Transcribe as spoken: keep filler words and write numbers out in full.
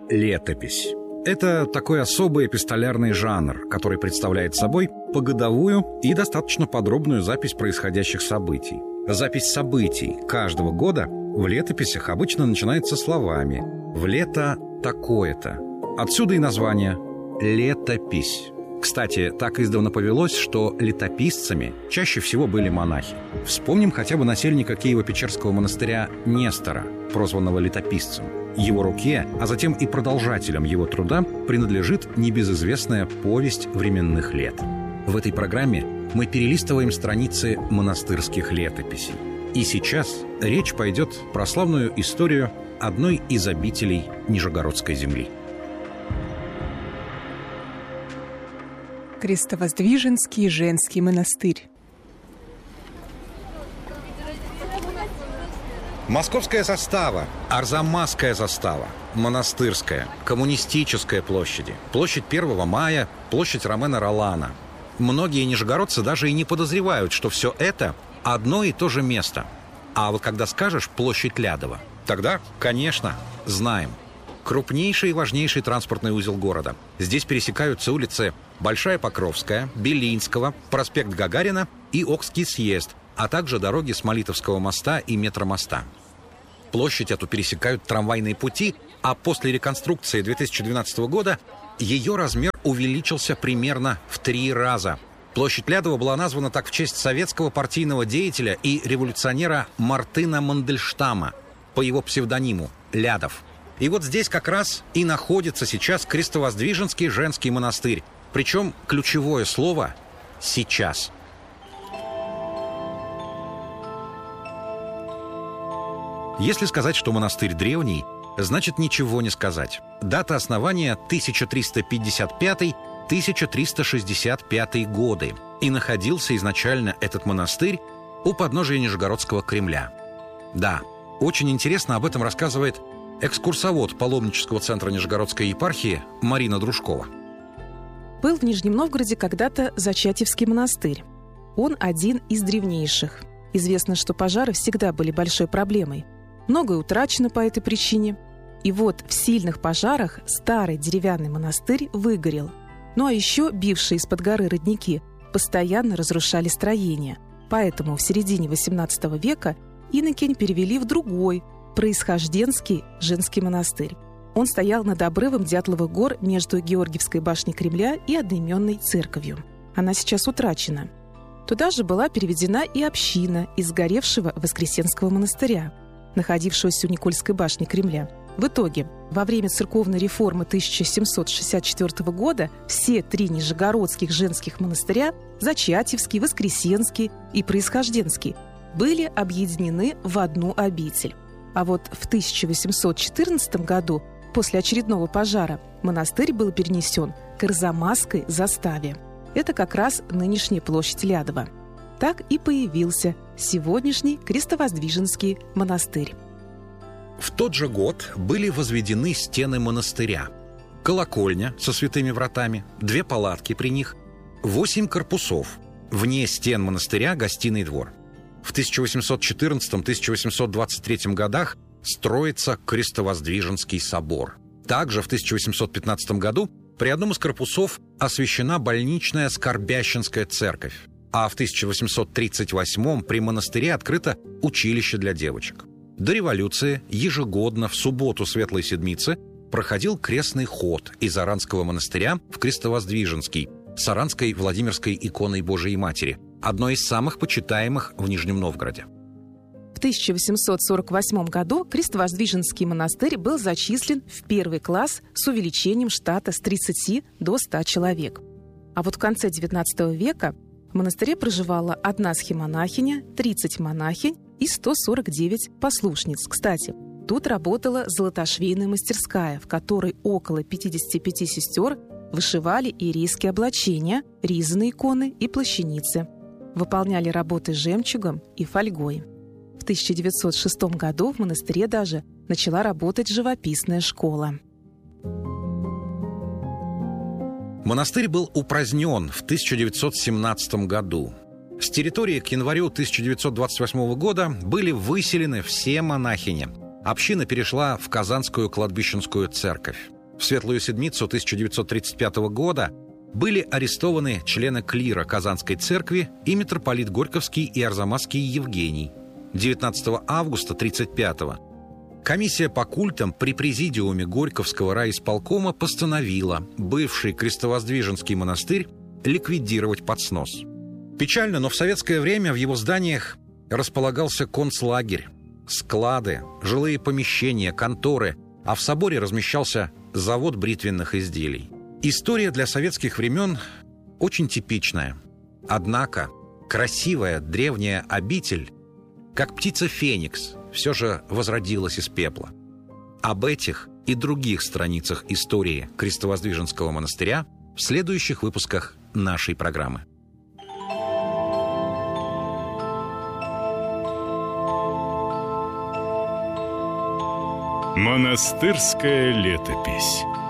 Летопись. Это такой особый эпистолярный жанр, который представляет собой погодовую и достаточно подробную запись происходящих событий. Запись событий каждого года в летописях обычно начинается словами «в лето такое-то». Отсюда и название «летопись». Кстати, так издавна повелось, что летописцами чаще всего были монахи. Вспомним хотя бы насельника Киево-Печерского монастыря Нестора, прозванного летописцем. Его руке, а затем и продолжателям его труда принадлежит небезызвестная повесть временных лет. В этой программе мы перелистываем страницы монастырских летописей. И сейчас речь пойдет про славную историю одной из обителей Нижегородской земли. Крестовоздвиженский женский монастырь. Московская застава, Арзамасская застава, Монастырская, Коммунистическая площади, площадь первого мая, площадь Ромена Ролана. Многие нижегородцы даже и не подозревают, что все это одно и то же место. А вот когда скажешь «площадь Лядова», тогда, конечно, знаем. Крупнейший и важнейший транспортный узел города. Здесь пересекаются улицы Большая Покровская, Белинского, проспект Гагарина и Окский съезд, а также дороги с Молитовского моста и метромоста. Площадь эту пересекают трамвайные пути, а после реконструкции две тысячи двенадцатого года ее размер увеличился примерно в три раза. Площадь Лядова была названа так в честь советского партийного деятеля и революционера Мартына Мандельштама по его псевдониму Лядов. И вот здесь как раз и находится сейчас Крестовоздвиженский женский монастырь. Причем ключевое слово «сейчас». Если сказать, что монастырь древний, значит ничего не сказать. Дата основания тысяча триста пятьдесят пятый — тысяча триста шестьдесят пятый годы. И находился изначально этот монастырь у подножия Нижегородского Кремля. Да, очень интересно об этом рассказывает экскурсовод паломнического центра Нижегородской епархии Марина Дружкова. Был в Нижнем Новгороде когда-то Зачатевский монастырь. Он один из древнейших. Известно, что пожары всегда были большой проблемой. Многое утрачено по этой причине. И вот в сильных пожарах старый деревянный монастырь выгорел. Ну а еще бившие из-под горы родники постоянно разрушали строения. Поэтому в середине восемнадцатого века инокинь перевели в другой, Происхожденский женский монастырь. Он стоял над обрывом Дятловых гор между Георгиевской башней Кремля и одноименной церковью. Она сейчас утрачена. Туда же была переведена и община из сгоревшего Воскресенского монастыря, находившегося у Никольской башни Кремля. В итоге, во время церковной реформы тысяча семьсот шестьдесят четвёртого года все три нижегородских женских монастыря – Зачатевский, Воскресенский и Происхожденский – были объединены в одну обитель. А вот в тысяча восемьсот четырнадцатом году, после очередного пожара, монастырь был перенесен к Арзамасской заставе. Это как раз нынешняя площадь Лядова. Так и появился сегодняшний Крестовоздвиженский монастырь. В тот же год были возведены стены монастыря. Колокольня со святыми вратами, две палатки при них, восемь корпусов. Вне стен монастыря гостиный двор. В тысяча восемьсот четырнадцатом — тысяча восемьсот двадцать третьем годах строится Крестовоздвиженский собор. Также в тысяча восемьсот пятнадцатом году при одном из корпусов освящена больничная Скорбященская церковь, а в тысяча восемьсот тридцать восьмом при монастыре открыто училище для девочек. До революции ежегодно в субботу Светлой Седмицы проходил крестный ход из Аранского монастыря в Крестовоздвиженский с Аранской Владимирской иконой Божией Матери, одной из самых почитаемых в Нижнем Новгороде. В тысяча восемьсот сорок восьмом году Крестовоздвиженский монастырь был зачислен в первый класс с увеличением штата с тридцати до ста человек. А вот в конце девятнадцатого века в монастыре проживала одна схимонахиня, тридцать монахинь и сто сорок девять послушниц. Кстати, тут работала золотошвейная мастерская, в которой около пятидесяти пяти сестер вышивали иерейские облачения, ризаные иконы и плащаницы. Выполняли работы жемчугом и фольгой. В тысяча девятьсот шестом году в монастыре даже начала работать живописная школа. Монастырь был упразднен в тысяча девятьсот семнадцатом году. С территории к январю тысяча девятьсот двадцать восьмого года были выселены все монахини. Община перешла в Казанскую кладбищенскую церковь. В Светлую Седмицу тысяча девятьсот тридцать пятого года были арестованы члены клира Казанской церкви и митрополит Горьковский и Арзамасский Евгений. девятнадцатого августа тридцать пятого комиссия по культам при президиуме Горьковского райисполкома постановила бывший Крестовоздвиженский монастырь ликвидировать под снос. Печально, но в советское время в его зданиях располагался концлагерь, склады, жилые помещения, конторы, а в соборе размещался завод бритвенных изделий. История для советских времен очень типичная. Однако красивая древняя обитель, как птица Феникс, все же возродилась из пепла. Об этих и других страницах истории Крестовоздвиженского монастыря в следующих выпусках нашей программы. Монастырская летопись.